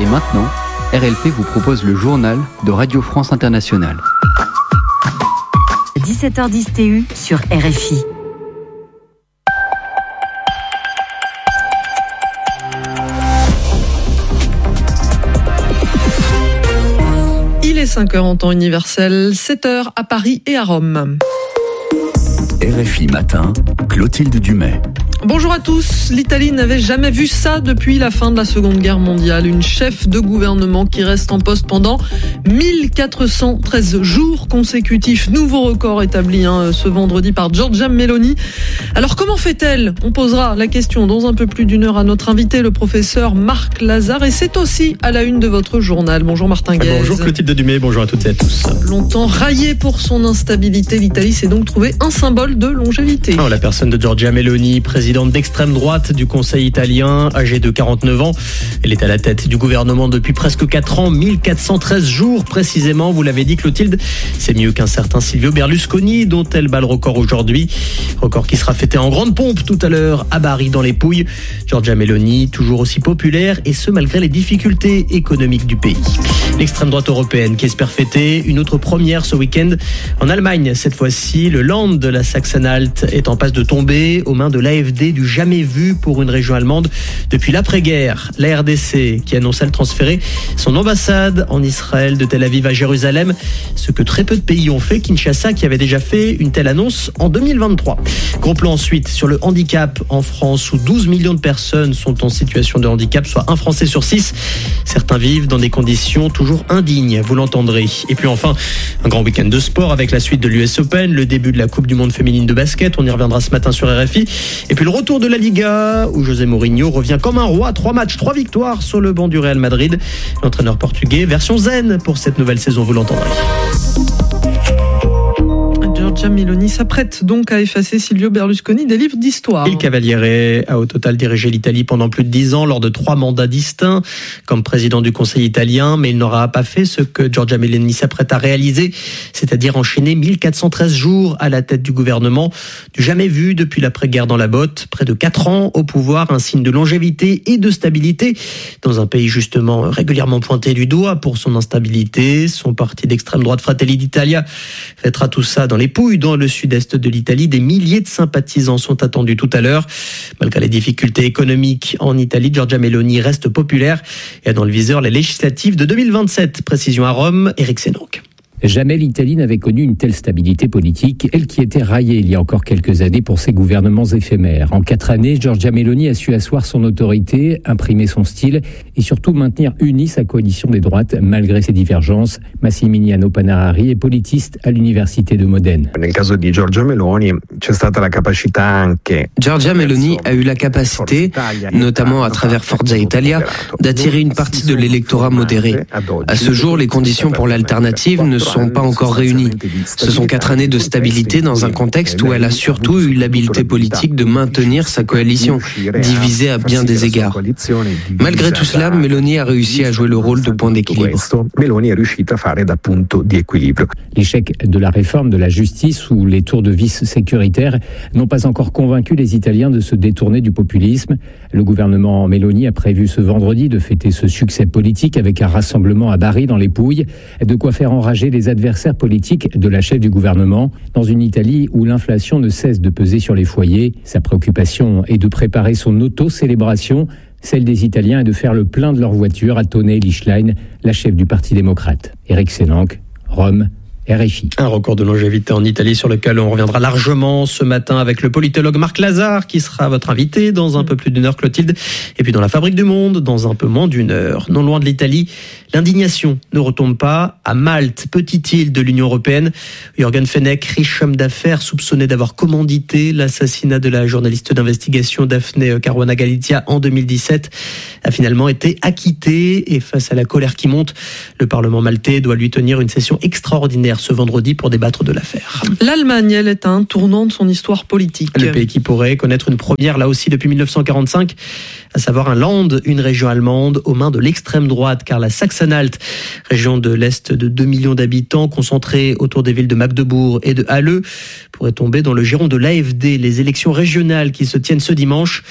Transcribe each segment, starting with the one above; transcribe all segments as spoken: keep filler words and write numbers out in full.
maintenant, R L P vous propose le journal de Radio France Internationale. dix-sept heures dix T U sur R F I. Il est cinq heures en temps universel, sept heures à Paris et à Rome. R F I Matin, Clotilde Dumais. Bonjour à tous. L'Italie n'avait jamais vu ça depuis la fin de la Seconde Guerre mondiale. Une chef de gouvernement qui reste en poste pendant mille quatre cent treize jours consécutifs. Nouveau record établi hein, ce vendredi par Giorgia Meloni. Alors comment fait-elle ? On posera la question dans un peu plus d'une heure à notre invité, le professeur Marc Lazare. Et c'est aussi à la une de votre journal. Bonjour Martin Guez. Bonjour Clotilde Dumais, bonjour à toutes et à tous. Longtemps raillée pour son instabilité, l'Italie s'est donc trouvée un symbole de longévité. Oh, la personne de Giorgia Meloni, présidente d'extrême droite du Conseil italien, âgée de quarante-neuf ans. Elle est à la tête du gouvernement depuis presque quatre ans, mille quatre cent treize jours précisément. Vous l'avez dit Clotilde, c'est mieux qu'un certain Silvio Berlusconi dont elle bat le record aujourd'hui. Record qui sera fêté en grande pompe tout à l'heure à Bari dans les Pouilles. Giorgia Meloni, toujours aussi populaire et ce malgré les difficultés économiques du pays. L'extrême droite européenne qui espère fêter une autre première ce week-end en Allemagne. Cette fois-ci, le Land de la Sachsen-Anhalt est en passe de tomber aux mains de l'A F D, du jamais vu pour une région allemande depuis l'après-guerre. La R D C qui annonçait le transférer son ambassade en Israël de Tel Aviv à Jérusalem, ce que très peu de pays ont fait. Kinshasa qui avait déjà fait une telle annonce en deux mille vingt-trois. Gros plan ensuite sur le handicap en France où douze millions de personnes sont en situation de handicap, soit un Français sur six. Certains vivent dans des conditions toujours indignes, vous l'entendrez. Et puis enfin, un grand week-end de sport avec la suite de l'U S Open, le début de la Coupe du Monde féminine de basket, on y reviendra ce matin sur R F I. Et puis le retour de la Liga, où José Mourinho revient comme un roi, trois matchs, trois victoires sur le banc du Real Madrid. L'entraîneur portugais, version zen pour cette nouvelle saison, vous l'entendrez. Giorgia Meloni s'apprête donc à effacer Silvio Berlusconi des livres d'histoire. Il Cavaliere a au total dirigé l'Italie pendant plus de dix ans lors de trois mandats distincts comme président du Conseil italien, mais il n'aura pas fait ce que Giorgia Meloni s'apprête à réaliser, c'est-à-dire enchaîner mille quatre cent treize jours à la tête du gouvernement, du jamais vu depuis l'après-guerre dans la botte, près de quatre ans au pouvoir, un signe de longévité et de stabilité dans un pays justement régulièrement pointé du doigt pour son instabilité. Son parti d'extrême droite Fratelli d'Italia fêtera tout ça dans les Pouilles, dans le sud-est de l'Italie. Des milliers de sympathisants sont attendus tout à l'heure. Malgré les difficultés économiques en Italie, Giorgia Meloni reste populaire et a dans le viseur les législatives de deux mille vingt-sept. Précision à Rome, Éric Sénanque. Jamais l'Italie n'avait connu une telle stabilité politique, elle qui était raillée il y a encore quelques années pour ses gouvernements éphémères. En quatre années, Giorgia Meloni a su asseoir son autorité, imprimer son style et surtout maintenir unie sa coalition des droites malgré ses divergences. Massimiliano Panarari est politiste à l'université de Modène. Giorgia Meloni a eu la capacité, notamment à travers Forza Italia, d'attirer une partie de l'électorat modéré. À ce jour, les conditions pour l'alternative ne sont pas encore réunies. Ce sont quatre années de stabilité dans un contexte où elle a surtout eu l'habileté politique de maintenir sa coalition, divisée à bien des égards. Malgré tout cela, Meloni a réussi à jouer le rôle de point d'équilibre. L'échec de la réforme de la justice ou les tours de vis sécuritaires n'ont pas encore convaincu les Italiens de se détourner du populisme. Le gouvernement Meloni a prévu ce vendredi de fêter ce succès politique avec un rassemblement à Bari dans les Pouilles, de quoi faire enrager les adversaires politiques de la chef du gouvernement. Dans une Italie où l'inflation ne cesse de peser sur les foyers, sa préoccupation est de préparer son auto-célébration. Celle des Italiens est de faire le plein de leur voiture, a tonné Lichlein, la chef du Parti démocrate. Éric Sénanque, Rome, R F I. Un record de longévité en Italie sur lequel on reviendra largement ce matin avec le politologue Marc Lazare qui sera votre invité dans un peu plus d'une heure, Clotilde. Et puis dans la Fabrique du Monde, dans un peu moins d'une heure. Non loin de l'Italie, l'indignation ne retombe pas. À Malte, petite île de l'Union européenne, Jürgen Fenech, riche homme d'affaires soupçonné d'avoir commandité l'assassinat de la journaliste d'investigation Daphne Caruana Galizia en deux mille dix-sept, a finalement été acquitté. Et face à la colère qui monte, le Parlement maltais doit lui tenir une session extraordinaire ce vendredi pour débattre de l'affaire. L'Allemagne, elle, est à un tournant de son histoire politique. Le pays qui pourrait connaître une première, là aussi, depuis mille neuf cent quarante-cinq, à savoir un Land, une région allemande, aux mains de l'extrême droite, car la Sachsen-Anhalt, région de l'Est de deux millions d'habitants, concentrée autour des villes de Magdebourg et de Halle, pourrait tomber dans le giron de l'A F D. Les élections régionales qui se tiennent ce dimanche,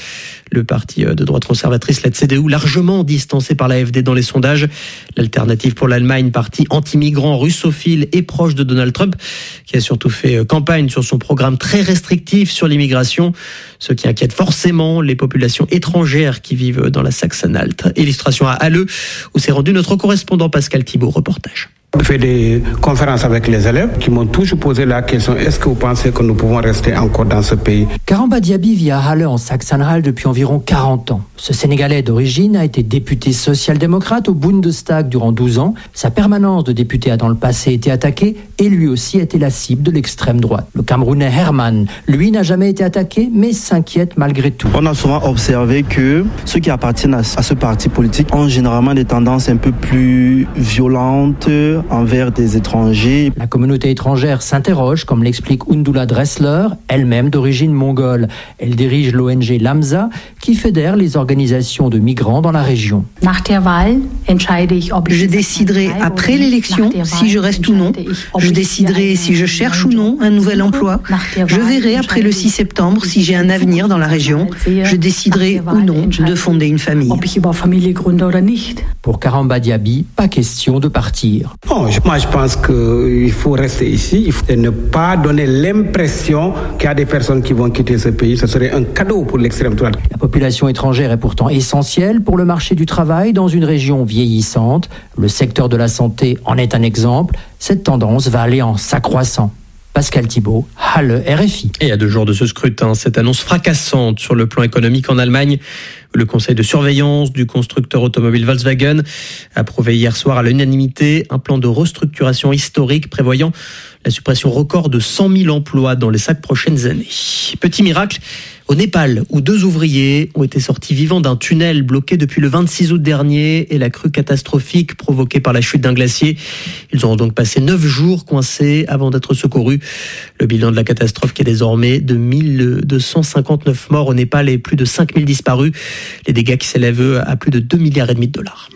Le parti de droite conservatrice, la C D U, largement distancé par l'A F D dans les sondages. L'Alternative pour l'Allemagne, parti anti-migrant, russophile et proche de Donald Trump, qui a surtout fait campagne sur son programme très restrictif sur l'immigration, ce qui inquiète forcément les populations étrangères qui vivent dans la Saxe-Anhalt. Illustration à Halle, où s'est rendu notre correspondant Pascal Thibault. Reportage. J'ai fait des conférences avec les élèves qui m'ont toujours posé la question, est-ce que vous pensez que nous pouvons rester encore dans ce pays? Karamba Diaby vit à Halle en Saxe-Anhalt depuis environ quarante ans. Ce Sénégalais d'origine a été député social-démocrate au Bundestag durant douze ans. Sa permanence de député a dans le passé été attaquée et lui aussi a été la cible de l'extrême droite. Le Camerounais Herman, lui, n'a jamais été attaqué mais s'inquiète malgré tout. On a souvent observé que ceux qui appartiennent à ce parti politique ont généralement des tendances un peu plus violentes envers des étrangers. La communauté étrangère s'interroge, comme l'explique Undula Dressler, elle-même d'origine mongole. Elle dirige l'O N G Lamsa, qui fédère les organisations de migrants dans la région. Je déciderai après l'élection si je reste ou non. Je déciderai si je cherche ou non un nouvel emploi. Je verrai après le six septembre si j'ai un avenir dans la région. Je déciderai ou non de fonder une famille. Pour Karamba Diaby, pas question de partir. Bon, moi je pense qu'il faut rester ici, il faut ne pas donner l'impression qu'il y a des personnes qui vont quitter ce pays. Ce serait un cadeau pour l'extrême droite. La population étrangère est pourtant essentielle pour le marché du travail dans une région vieillissante. Le secteur de la santé en est un exemple. Cette tendance va aller en s'accroissant. Pascal Thibault, Halle, R F I. Et à deux jours de ce scrutin, cette annonce fracassante sur le plan économique en Allemagne. Le conseil de surveillance du constructeur automobile Volkswagen a approuvé hier soir à l'unanimité un plan de restructuration historique prévoyant la suppression record de cent mille emplois dans les cinq prochaines années. Petit miracle au Népal, où deux ouvriers ont été sortis vivants d'un tunnel bloqué depuis le vingt-six août dernier et la crue catastrophique provoquée par la chute d'un glacier. Ils auront donc passé neuf jours coincés avant d'être secourus. Le bilan de la catastrophe qui est désormais de mille deux cent cinquante-neuf morts au Népal et plus de cinq mille disparus. Les dégâts qui s'élèvent à plus de deux milliards et demi de dollars.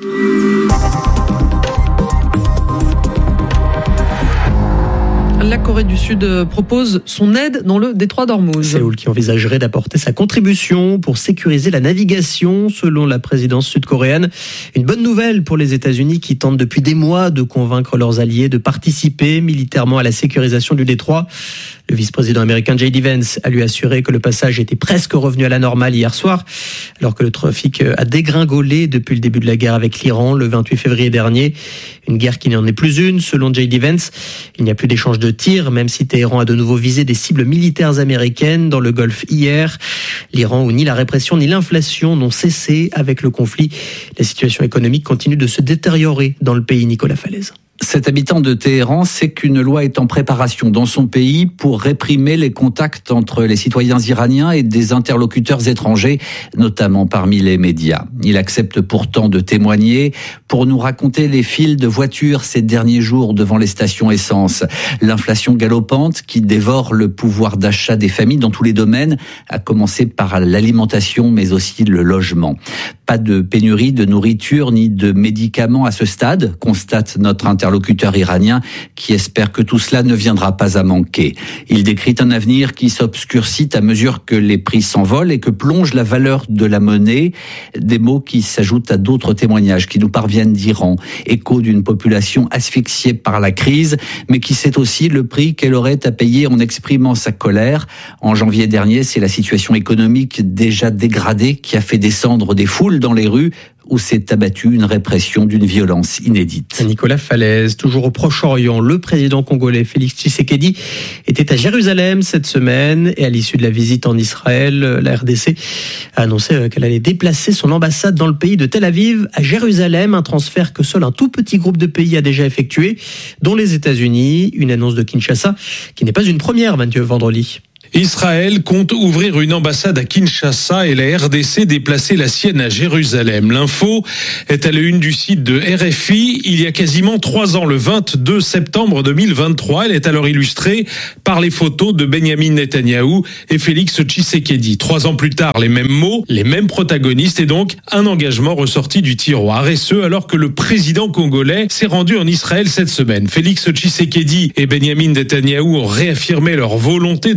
La Corée du Sud propose son aide dans le détroit d'Ormuz. Séoul qui envisagerait d'apporter sa contribution pour sécuriser la navigation selon la présidence sud-coréenne. Une bonne nouvelle pour les États-Unis qui tentent depuis des mois de convaincre leurs alliés de participer militairement à la sécurisation du détroit. Le vice-président américain J D Vance a lui assuré que le passage était presque revenu à la normale hier soir, alors que le trafic a dégringolé depuis le début de la guerre avec l'Iran le vingt-huit février dernier. Une guerre qui n'en est plus une, selon J D Vance. Il n'y a plus d'échange de tirs, même si Téhéran a de nouveau visé des cibles militaires américaines dans le Golfe hier. L'Iran où ni la répression ni l'inflation n'ont cessé avec le conflit. La situation économique continue de se détériorer dans le pays. Nicolas Falaise. Cet habitant de Téhéran sait qu'une loi est en préparation dans son pays pour réprimer les contacts entre les citoyens iraniens et des interlocuteurs étrangers, notamment parmi les médias. Il accepte pourtant de témoigner pour nous raconter les files de voitures ces derniers jours devant les stations essence. L'inflation galopante qui dévore le pouvoir d'achat des familles dans tous les domaines, à commencer par l'alimentation mais aussi le logement. Pas de pénurie de nourriture ni de médicaments à ce stade, constate notre interlocuteur iranien qui espère que tout cela ne viendra pas à manquer. Il décrit un avenir qui s'obscurcit à mesure que les prix s'envolent et que plonge la valeur de la monnaie. Des mots qui s'ajoutent à d'autres témoignages qui nous parviennent d'Iran. Écho d'une population asphyxiée par la crise, mais qui sait aussi le prix qu'elle aurait à payer en exprimant sa colère. En janvier dernier, c'est la situation économique déjà dégradée qui a fait descendre des foules dans les rues où s'est abattue une répression d'une violence inédite. Nicolas Falaise, toujours au Proche-Orient, le président congolais Félix Tshisekedi était à Jérusalem cette semaine et à l'issue de la visite en Israël, la R D C a annoncé qu'elle allait déplacer son ambassade dans le pays de Tel Aviv à Jérusalem, un transfert que seul un tout petit groupe de pays a déjà effectué, dont les États-Unis, une annonce de Kinshasa qui n'est pas une première, Mathieu, vendredi. Israël compte ouvrir une ambassade à Kinshasa et la R D C déplacer la sienne à Jérusalem. L'info est à la une du site de R F I. Il y a quasiment trois ans, le vingt-deux septembre deux mille vingt-trois, elle est alors illustrée par les photos de Benyamin Netanyahou et Félix Tshisekedi. Trois ans plus tard, les mêmes mots, les mêmes protagonistes et donc un engagement ressorti du tiroir. Et ce, alors que le président congolais s'est rendu en Israël cette semaine. Félix Tshisekedi et Benyamin Netanyahou ont réaffirmé leur volonté de construire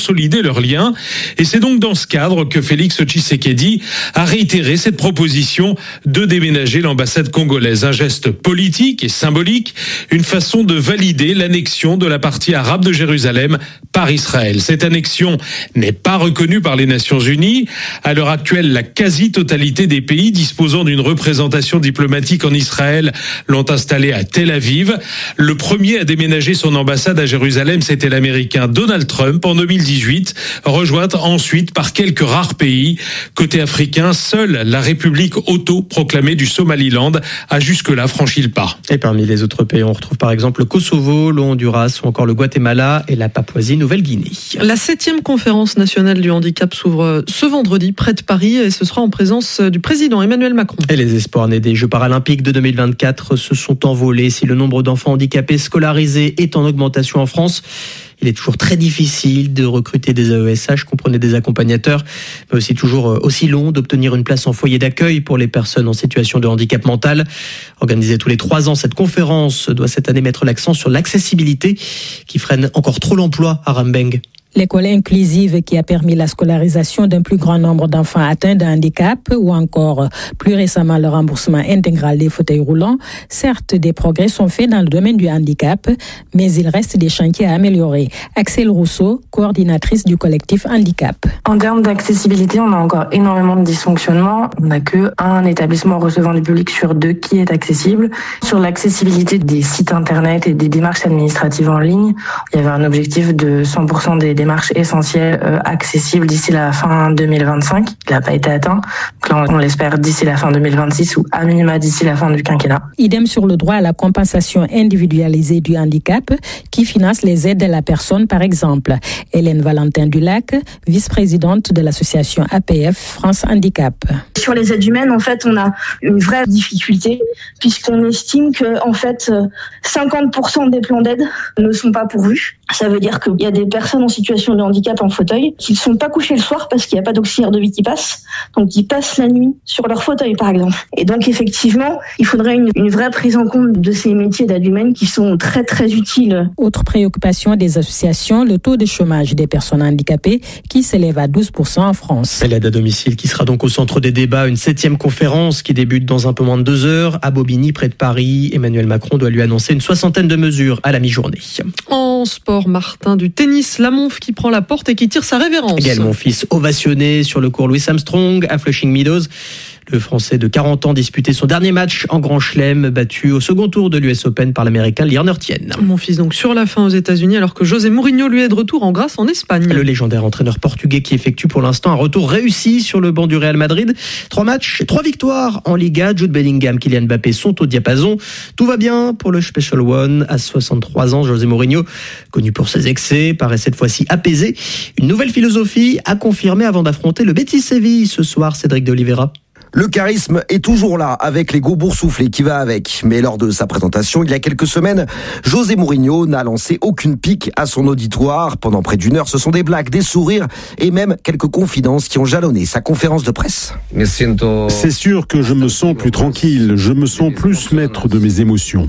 consolider leurs liens. Et c'est donc dans ce cadre que Félix Tshisekedi a réitéré cette proposition de déménager l'ambassade congolaise. Un geste politique et symbolique, une façon de valider l'annexion de la partie arabe de Jérusalem par Israël. Cette annexion n'est pas reconnue par les Nations Unies. À l'heure actuelle, la quasi-totalité des pays disposant d'une représentation diplomatique en Israël l'ont installée à Tel Aviv. Le premier à déménager son ambassade à Jérusalem, c'était l'Américain Donald Trump en deux mille dix-huit, rejointe ensuite par quelques rares pays. Côté africain, seule la République auto-proclamée du Somaliland a jusque-là franchi le pas. Et parmi les autres pays, on retrouve par exemple le Kosovo, le Honduras ou encore le Guatemala et la Papouasie-Nouvelle-Guinée. La septième conférence nationale du handicap s'ouvre ce vendredi près de Paris et ce sera en présence du président Emmanuel Macron. Et les espoirs nés des Jeux paralympiques de deux mille vingt-quatre se sont envolés. Si le nombre d'enfants handicapés scolarisés est en augmentation en France, il est toujours très difficile de recruter des A E S H, comprenez des accompagnateurs, mais aussi toujours aussi long d'obtenir une place en foyer d'accueil pour les personnes en situation de handicap mental. Organisée tous les trois ans, cette conférence doit cette année mettre l'accent sur l'accessibilité qui freine encore trop l'emploi à Rambeng. L'école inclusive qui a permis la scolarisation d'un plus grand nombre d'enfants atteints d'un handicap ou encore plus récemment le remboursement intégral des fauteuils roulants. Certes, des progrès sont faits dans le domaine du handicap, mais il reste des chantiers à améliorer. Axel Rousseau, coordinatrice du collectif Handicap. En termes d'accessibilité, on a encore énormément de dysfonctionnements. On n'a qu'un établissement recevant du public sur deux qui est accessible. Sur l'accessibilité des sites internet et des démarches administratives en ligne, il y avait un objectif de cent pour cent des démarches essentielles euh, accessibles d'ici la fin deux mille vingt-cinq. Il n'a pas été atteint. Donc là, on l'espère d'ici la fin deux mille vingt-six ou à minima d'ici la fin du quinquennat. Idem sur le droit à la compensation individualisée du handicap qui finance les aides à la personne, par exemple. Hélène Valentin Dulac, vice-présidente de l'association A P F France Handicap. Sur les aides humaines, en fait, on a une vraie difficulté puisqu'on estime que, en fait, cinquante pour cent des plans d'aide ne sont pas pourvus. Ça veut dire qu'il y a des personnes en situation de handicap en fauteuil qui ne sont pas couchées le soir parce qu'il n'y a pas d'auxiliaire de vie qui passe. Donc, ils passent la nuit sur leur fauteuil, par exemple. Et donc, effectivement, il faudrait une, une vraie prise en compte de ces métiers d'aide humaine qui sont très, très utiles. Autre préoccupation des associations, le taux de chômage des personnes handicapées qui s'élève à douze pour cent en France. Et l'aide à domicile qui sera donc au centre des débats. Une septième conférence qui débute dans un peu moins de deux heures à Bobigny, près de Paris. Emmanuel Macron doit lui annoncer une soixantaine de mesures à la mi-journée. En sport, Martin, du tennis, la Monf qui prend la porte et qui tire sa révérence. Gaël Monfils ovationné sur le cours Louis Armstrong à Flushing Meadows. Le Français de quarante ans disputait son dernier match en Grand Chelem, battu au second tour de l'U S Open par l'Américain Leonard Tien. Mon fils donc sur la fin aux États-Unis alors que José Mourinho lui est de retour en grâce en Espagne. Le légendaire entraîneur portugais qui effectue pour l'instant un retour réussi sur le banc du Real Madrid. Trois matchs, trois victoires en Liga. Jude Bellingham, Kylian Mbappé sont au diapason. Tout va bien pour le Special One. À soixante-trois ans, José Mourinho, connu pour ses excès, paraît cette fois-ci apaisé. Une nouvelle philosophie à confirmer avant d'affronter le Betis Séville ce soir, Cédric de Oliveira. Le charisme est toujours là, avec l'ego boursouflé qui va avec. Mais lors de sa présentation, il y a quelques semaines, José Mourinho n'a lancé aucune pique à son auditoire. Pendant près d'une heure, ce sont des blagues, des sourires et même quelques confidences qui ont jalonné sa conférence de presse. C'est sûr que je me sens plus tranquille, je me sens plus maître de mes émotions.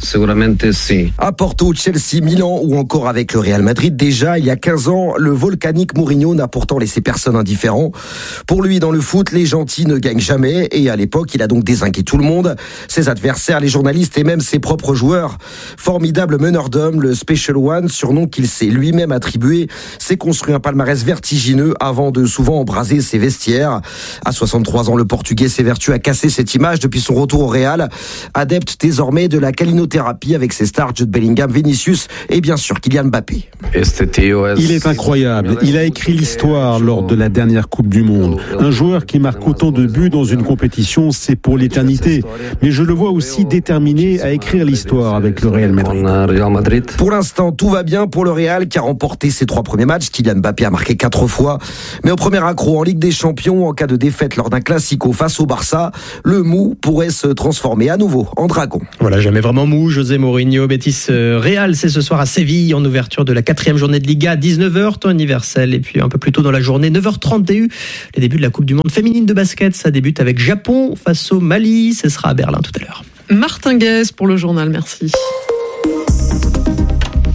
À Porto, Chelsea, Milan ou encore avec le Real Madrid, déjà il y a quinze ans, le volcanique Mourinho n'a pourtant laissé personne indifférent. Pour lui, dans le foot, les gentils ne gagnent jamais. Et à l'époque, il a donc dézingué tout le monde, ses adversaires, les journalistes et même ses propres joueurs. Formidable meneur d'hommes, le Special One, surnom qu'il s'est lui-même attribué, s'est construit un palmarès vertigineux avant de souvent embraser ses vestiaires. À soixante-trois ans, le Portugais s'évertue à casser cette image depuis son retour au Real. Adepte désormais de la calinothérapie avec ses stars Jude Bellingham, Vinicius et bien sûr Kylian Mbappé. Il est incroyable. Il a écrit l'histoire lors de la dernière Coupe du Monde. Un joueur qui marque autant de buts dans une compétition, c'est pour l'éternité. Mais je le vois aussi déterminé à écrire l'histoire avec le Real Madrid. Pour l'instant, tout va bien pour le Real qui a remporté ses trois premiers matchs. Kylian Mbappé a marqué quatre fois. Mais au premier accroc en Ligue des Champions, en cas de défaite lors d'un classico face au Barça, le mou pourrait se transformer à nouveau en dragon. Voilà, jamais vraiment mou. José Mourinho, Betis Real, c'est ce soir à Séville en ouverture de la quatrième journée de Liga, dix-neuf heures, temps universel. Et puis un peu plus tôt dans la journée, neuf heures trente T U, les débuts de la Coupe du Monde féminine de basket. Ça débute avec Japon face au Mali. Ce sera à Berlin tout à l'heure. Martin Guez pour le journal, merci.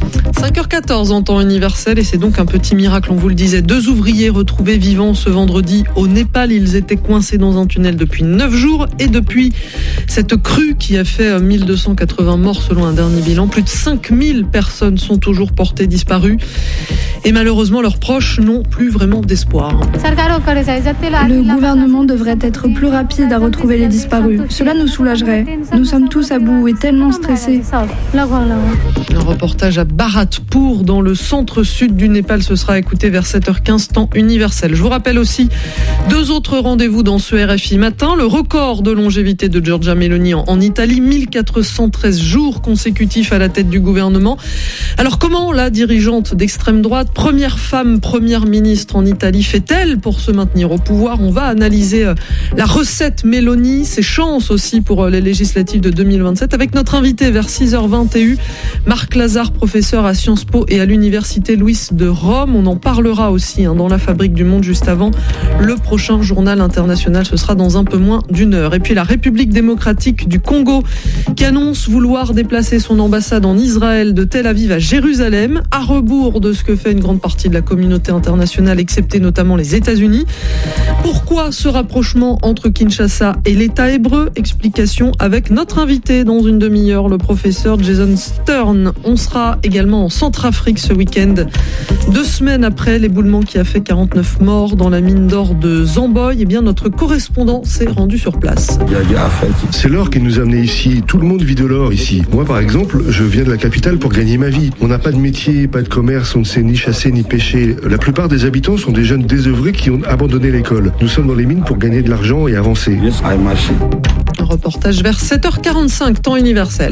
cinq heures quatorze en temps universel et c'est donc un petit miracle, on vous le disait. Deux ouvriers retrouvés vivants ce vendredi au Népal. Ils étaient coincés dans un tunnel depuis neuf jours et depuis cette crue qui a fait mille deux cent quatre-vingts morts selon un dernier bilan, plus de cinq mille personnes sont toujours portées disparues et malheureusement leurs proches n'ont plus vraiment d'espoir. Le gouvernement devrait être plus rapide à retrouver les disparus. Cela nous soulagerait. Nous sommes tous à bout et tellement stressés. Un reportage à Bharatpur dans le centre-sud du Népal, ce sera écouté vers sept heures quinze temps universel. Je vous rappelle aussi deux autres rendez-vous dans ce R F I matin. Le record de longévité de Giorgia Meloni en, en Italie, mille quatre cent treize jours consécutifs à la tête du gouvernement. Alors comment la dirigeante d'extrême droite, première femme première ministre en Italie, fait-elle pour se maintenir au pouvoir? On va analyser la recette Meloni, ses chances aussi pour les législatives de deux mille vingt-sept avec notre invité vers six heures vingt et une, Marc Lazare, professeur à Sciences Po et à l'Université Louis de Rome. On en parlera aussi hein, dans la Fabrique du Monde juste avant le prochain journal international. Ce sera dans un peu moins d'une heure. Et puis la République démocratique du Congo qui annonce vouloir déplacer son ambassade en Israël de Tel Aviv à Jérusalem, à rebours de ce que fait une grande partie de la communauté internationale, excepté notamment les États-Unis. Pourquoi ce rapprochement entre Kinshasa et l'État hébreu? Explication avec notre invité dans une demi-heure, le professeur Jason Stern. On sera également en Centrafrique ce week-end, deux semaines après l'éboulement qui a fait quarante-neuf morts dans la mine d'or de Zamboy. Eh bien, notre correspondant s'est rendu sur place. C'est l'or qui nous a amenés ici. Tout le monde vit de l'or ici. Moi, par exemple, je viens de la capitale pour gagner ma vie. On n'a pas de métier, pas de commerce, on ne sait ni chasser ni pêcher. La plupart des habitants sont des jeunes désœuvrés qui ont abandonné l'école. Nous sommes dans les mines pour gagner de l'argent et avancer. Un reportage vers sept heures quarante-cinq, temps universel.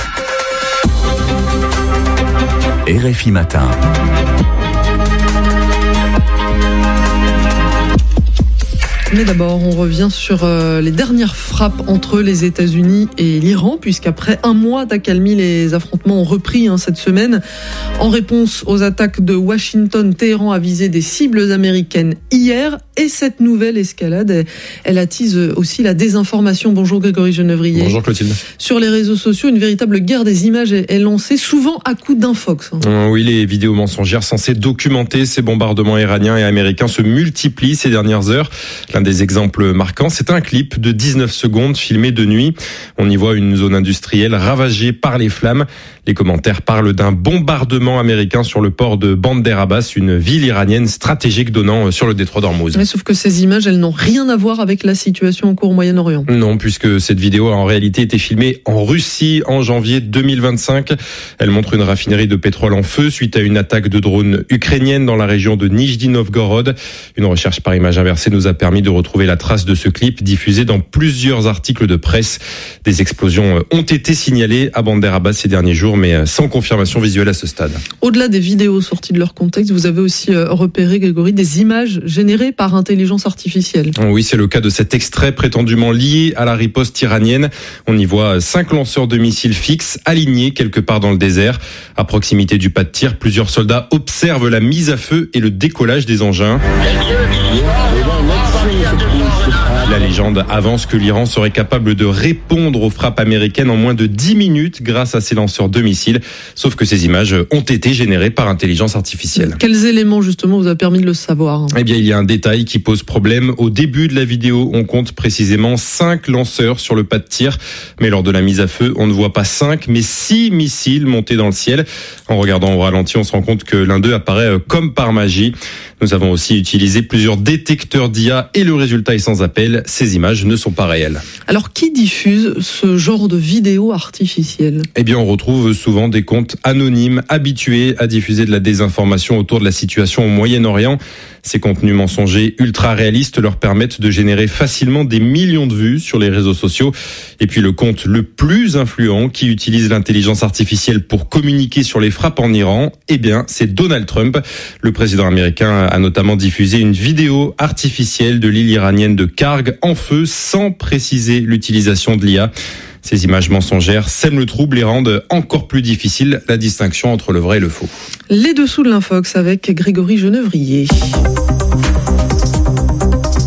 R F I Matin. Mais d'abord, on revient sur euh, les dernières frappes entre les États-Unis et l'Iran, puisqu'après un mois d'accalmie, les affrontements ont repris hein, cette semaine. En réponse aux attaques de Washington, Téhéran a visé des cibles américaines hier. Et cette nouvelle escalade, elle attise aussi la désinformation. Bonjour Grégory Genevrier. Bonjour Clotilde. Sur les réseaux sociaux, une véritable guerre des images est lancée, souvent à coups d'infox. Hein. Oui, les vidéos mensongères censées documenter ces bombardements iraniens et américains se multiplient ces dernières heures. L'un des exemples marquants, c'est un clip de dix-neuf secondes filmé de nuit. On y voit une zone industrielle ravagée par les flammes. Les commentaires parlent d'un bombardement américain sur le port de Bandar Abbas, une ville iranienne stratégique donnant sur le détroit d'Ormuz. Mais sauf que ces images, elles n'ont rien à voir avec la situation en cours au Moyen-Orient. Non, puisque cette vidéo a en réalité été filmée en Russie en janvier deux mille vingt-cinq. Elle montre une raffinerie de pétrole en feu suite à une attaque de drone ukrainienne dans la région de Nijni Novgorod. Une recherche par image inversée nous a permis de retrouver la trace de ce clip diffusé dans plusieurs articles de presse. Des explosions ont été signalées à Bandar Abbas ces derniers jours, mais sans confirmation visuelle à ce stade. Au-delà des vidéos sorties de leur contexte, vous avez aussi repéré, Grégory, des images générées par intelligence artificielle. Oui, c'est le cas de cet extrait prétendument lié à la riposte iranienne. On y voit cinq lanceurs de missiles fixes alignés quelque part dans le désert. À proximité du pas de tir, plusieurs soldats observent la mise à feu et le décollage des engins. La légende avance que l'Iran serait capable de répondre aux frappes américaines en moins de dix minutes grâce à ses lanceurs de missiles. Sauf que ces images ont été générées par intelligence artificielle. Quels éléments justement vous a permis de le savoir? Eh bien, il y a un détail qui pose problème. Au début de la vidéo, on compte précisément cinq lanceurs sur le pas de tir. Mais lors de la mise à feu, on ne voit pas cinq, mais six missiles montés dans le ciel. En regardant au ralenti, on se rend compte que l'un d'eux apparaît comme par magie. Nous avons aussi utilisé plusieurs détecteurs d'I A et le résultat est sans appel. Ces images ne sont pas réelles. Alors, qui diffuse ce genre de vidéos artificielles? Eh bien, on retrouve souvent des comptes anonymes habitués à diffuser de la désinformation autour de la situation au Moyen-Orient. Ces contenus mensongers ultra réalistes leur permettent de générer facilement des millions de vues sur les réseaux sociaux. Et puis le compte le plus influent qui utilise l'intelligence artificielle pour communiquer sur les frappes en Iran, eh bien, c'est Donald Trump. Le président américain a notamment diffusé une vidéo artificielle de l'île iranienne de Karg en feu sans préciser l'utilisation de l'I A. Ces images mensongères sèment le trouble et rendent encore plus difficile la distinction entre le vrai et le faux. Les dessous de l'Infox avec Grégory Genevrier.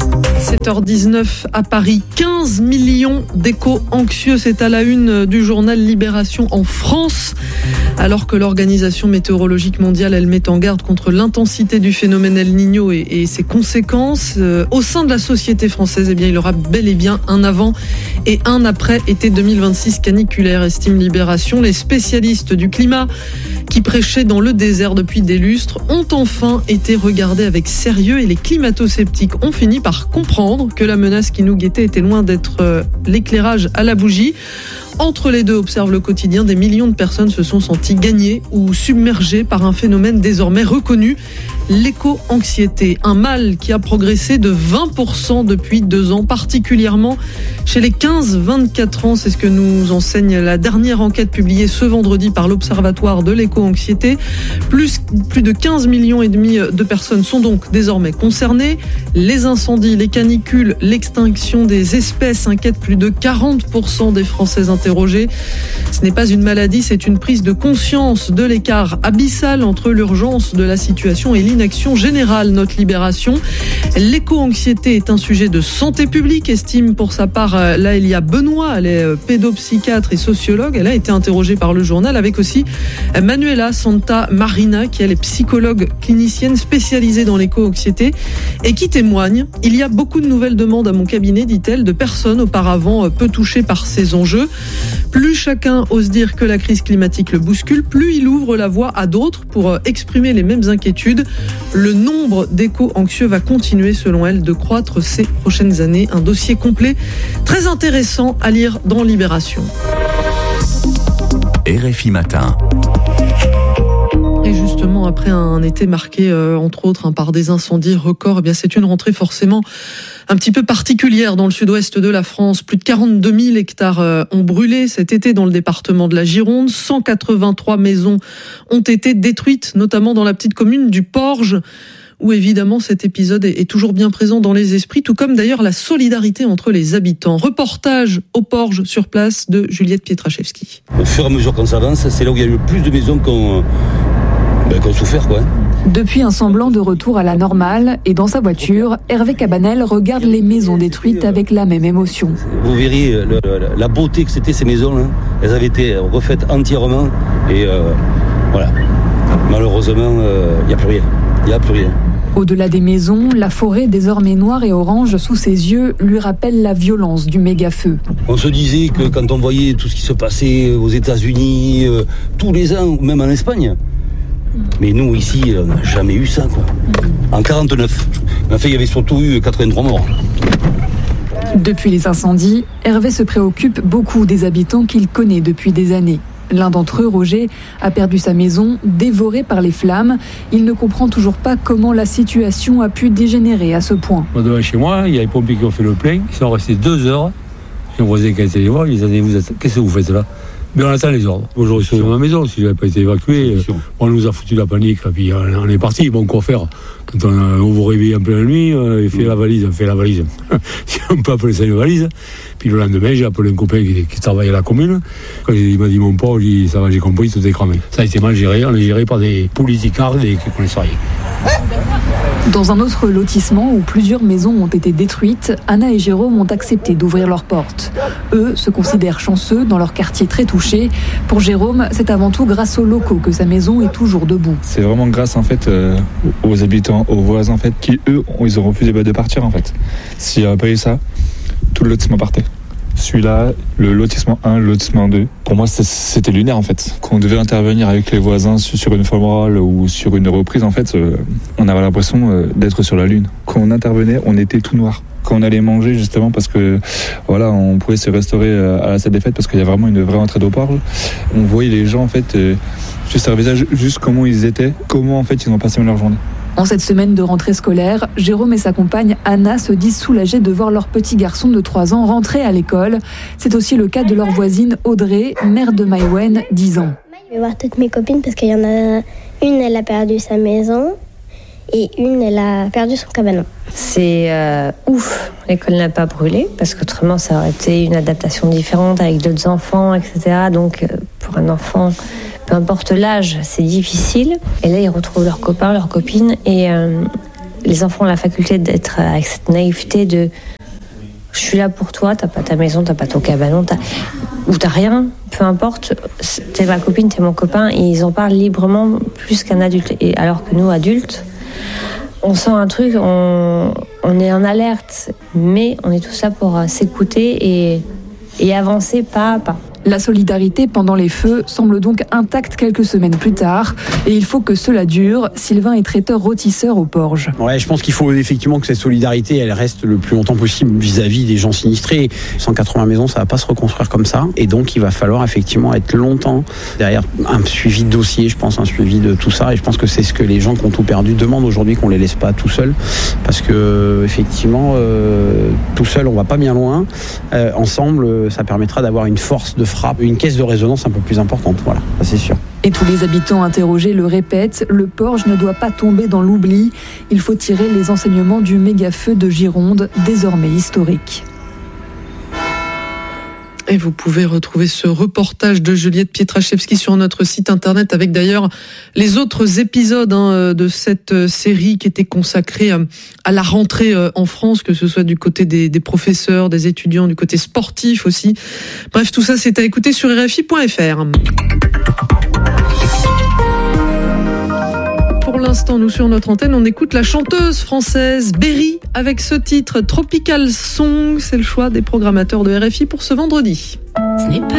sept heures dix-neuf à Paris, quinze millions d'éco-anxieux, c'est à la une du journal Libération en France. Alors que l'Organisation météorologique mondiale, elle met en garde contre l'intensité du phénomène El Niño et, et ses conséquences, euh, au sein de la société française, eh bien, il y aura bel et bien un avant et un après été deux mille vingt-six caniculaire, estime Libération. Les spécialistes du climat qui prêchaient dans le désert depuis des lustres ont enfin été regardés avec sérieux et les climato-sceptiques ont fini par comprendre que la menace qui nous guettait était loin d'être euh, l'éclairage à la bougie. Entre les deux, observe le quotidien, des millions de personnes se sont senties gagnées ou submergées par un phénomène désormais reconnu, l'éco-anxiété. Un mal qui a progressé de vingt pour cent depuis deux ans, particulièrement chez les quinze vingt-quatre ans. C'est ce que nous enseigne la dernière enquête publiée ce vendredi par l'Observatoire de l'éco-anxiété. Plus, plus de quinze millions et demi de personnes sont donc désormais concernées. Les incendies, les canicules, l'extinction des espèces inquiètent plus de quarante pour cent des Français interrogés. Ce n'est pas une maladie, c'est une prise de conscience de l'écart abyssal entre l'urgence de la situation et l'inaction générale, note Libération. L'éco-anxiété est un sujet de santé publique, estime pour sa part Laëlia Benoît, elle est pédopsychiatre et sociologue. Elle a été interrogée par le journal avec aussi Manuela Santa Marina, qui elle est psychologue clinicienne spécialisée dans l'éco-anxiété et qui témoigne. Il y a beaucoup de nouvelles demandes à mon cabinet, dit-elle, de personnes auparavant peu touchées par ces enjeux. Plus chacun ose dire que la crise climatique le bouscule, plus il ouvre la voie à d'autres pour exprimer les mêmes inquiétudes. Le nombre d'éco-anxieux va continuer, selon elle, de croître ces prochaines années. Un dossier complet, très intéressant à lire dans Libération. R F I Matin. Et justement, après un été marqué, euh, entre autres, hein, par des incendies records, eh bien, c'est une rentrée forcément un petit peu particulière dans le sud-ouest de la France. Plus de quarante-deux mille hectares euh, ont brûlé cet été dans le département de la Gironde. cent quatre-vingt-trois maisons ont été détruites, notamment dans la petite commune du Porge, où évidemment cet épisode est toujours bien présent dans les esprits, tout comme d'ailleurs la solidarité entre les habitants. Reportage au Porge sur place de Juliette Pietraszewski. Au fur et à mesure qu'on s'avance, c'est là où il y a eu le plus de maisons qu'on ben, qu'on souffert, quoi. Depuis un semblant de retour à la normale et dans sa voiture, Hervé Cabanel regarde les maisons détruites avec la même émotion. Vous verriez le, le, la beauté que c'était ces maisons, hein. Elles avaient été refaites entièrement et euh, voilà. Malheureusement, il euh, n'y a plus rien. Il n'y a plus rien. Au-delà des maisons, la forêt, désormais noire et orange sous ses yeux, lui rappelle la violence du méga-feu. On se disait que quand on voyait tout ce qui se passait aux États-Unis, euh, tous les ans, même en Espagne, mais nous, ici, on n'a jamais eu ça, quoi. En quarante-neuf. En fait, il y avait surtout eu quatre-vingt-trois morts. Depuis les incendies, Hervé se préoccupe beaucoup des habitants qu'il connaît depuis des années. L'un d'entre eux, Roger, a perdu sa maison, dévorée par les flammes. Il ne comprend toujours pas comment la situation a pu dégénérer à ce point. Devant chez moi, il y a les pompiers qui ont fait le plein. Ils sont restés deux heures. J'ai un voisin qui a été les voir. Ils ont dit, vous êtes... qu'est-ce que vous faites là? Mais on attend les ordres. Moi, j'aurais sauvé ma maison si je n'avais pas été évacué. On nous a foutu la panique, et puis on est parti. Bon, quoi faire? Quand on, on vous réveille en pleine nuit, on fait la valise, on fait la valise. Si on peut appeler ça une valise. Puis le lendemain, j'ai appelé un copain qui, qui travaille à la commune. Quand il m'a dit mon pauvre, j'ai dit, ça va, j'ai compris, tout est cramé. Ça a été mal géré, on est géré par des politicards et qui ne connaissent rien. Dans un autre lotissement où plusieurs maisons ont été détruites, Anna et Jérôme ont accepté d'ouvrir leurs portes. Eux se considèrent chanceux dans leur quartier très touché. Pour Jérôme, c'est avant tout grâce aux locaux que sa maison est toujours debout. C'est vraiment grâce en fait euh, aux habitants, aux voisins en fait, qui eux, ils ont refusé de partir en fait. S'il n'y avait pas eu ça, tout le lotissement partait. Celui-là, le lotissement un, le lotissement deux. Pour moi, c'était lunaire en fait. Quand on devait intervenir avec les voisins sur une morale ou sur une reprise, en fait, on avait l'impression d'être sur la lune. Quand on intervenait, on était tout noir. Quand on allait manger, justement, parce que voilà, on pouvait se restaurer à la salle des fêtes parce qu'il y a vraiment une vraie entrée au Porge. On voyait les gens en fait, juste à leur visage, juste comment ils étaient, comment en fait ils ont passé leur journée. En cette semaine de rentrée scolaire, Jérôme et sa compagne Anna se disent soulagés de voir leur petit garçon de trois ans rentrer à l'école. C'est aussi le cas de leur voisine Audrey, mère de Maïwen, dix ans. Je vais voir toutes mes copines parce qu'il y en a une, elle a perdu sa maison et une, elle a perdu son cabanon. C'est euh, ouf, l'école n'a pas brûlé parce qu'autrement ça aurait été une adaptation différente avec d'autres enfants, et cetera. Donc euh, pour un enfant, peu importe l'âge, c'est difficile. Et là, ils retrouvent leurs copains, leurs copines. Et, euh, les enfants ont la faculté d'être avec cette naïveté de je suis là pour toi, t'as pas ta maison, t'as pas ton cabanon, t'as... ou t'as rien, peu importe, t'es ma copine, t'es mon copain, et ils en parlent librement plus qu'un adulte. Et alors que nous, adultes, on sent un truc, on, on est en alerte, mais on est tous là pour s'écouter et, et avancer pas à pas. La solidarité pendant les feux semble donc intacte quelques semaines plus tard, et il faut que cela dure. Sylvain est traiteur rôtisseur au Porge. Ouais, je pense qu'il faut effectivement que cette solidarité, elle reste le plus longtemps possible vis-à-vis des gens sinistrés. cent quatre-vingts maisons, ça va pas se reconstruire comme ça, et donc il va falloir effectivement être longtemps derrière un suivi de dossier, je pense, un suivi de tout ça, et je pense que c'est ce que les gens qui ont tout perdu demandent aujourd'hui, qu'on les laisse pas tout seuls, parce que effectivement, euh, tout seul, on va pas bien loin. Euh, ensemble, ça permettra d'avoir une force de frappe, une caisse de résonance un peu plus importante, voilà, ça c'est sûr. Et tous les habitants interrogés le répètent, le Porge ne doit pas tomber dans l'oubli. Il faut tirer les enseignements du méga-feu de Gironde, désormais historique. Et vous pouvez retrouver ce reportage de Juliette Pietraszewski sur notre site internet, avec d'ailleurs les autres épisodes hein, de cette série qui était consacrée à la rentrée en France, que ce soit du côté des, des professeurs, des étudiants, du côté sportif aussi. Bref, tout ça c'est à écouter sur R F I point F R. Pour l'instant, nous sur notre antenne, on écoute la chanteuse française Berry avec ce titre Tropical Song. C'est le choix des programmateurs de R F I pour ce vendredi. Ce n'est pas